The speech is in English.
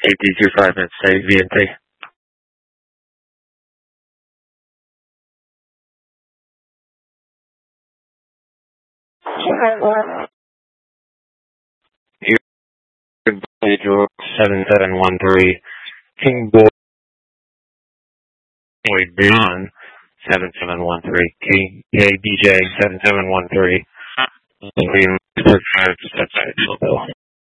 AD25 and say VNT. George 7713, King Boy John 7713, King DJ 7713, Bill.